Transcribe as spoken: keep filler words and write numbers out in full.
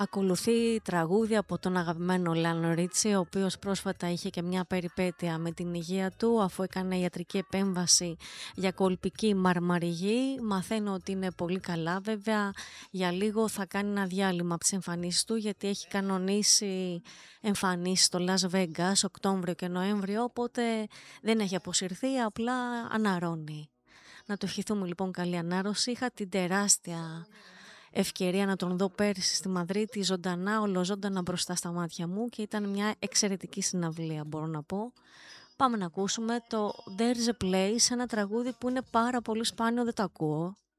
Ακολουθεί τραγούδι από τον αγαπημένο Λάιονελ Ρίτσι, ο οποίος πρόσφατα είχε και μια περιπέτεια με την υγεία του, αφού έκανε ιατρική επέμβαση για κολπική μαρμαριγή. Μαθαίνω ότι είναι πολύ καλά, βέβαια για λίγο θα κάνει ένα διάλειμμα από τις εμφανίσεις του, γιατί έχει κανονίσει εμφανίσεις στο Las Vegas Οκτώβριο και Νοέμβριο, οπότε δεν έχει αποσυρθεί, απλά αναρρώνει. Να του ευχηθούμε λοιπόν καλή ανάρρωση. Είχα την τεράστια ευκαιρία να τον δω πέρυσι στη Μαδρίτη ζωντανά, ολοζώντανα μπροστά στα μάτια μου, και ήταν μια εξαιρετική συναυλία, μπορώ να πω. Πάμε να ακούσουμε το There's a Place, ένα τραγούδι που είναι πάρα πολύ σπάνιο, δεν το ακούω.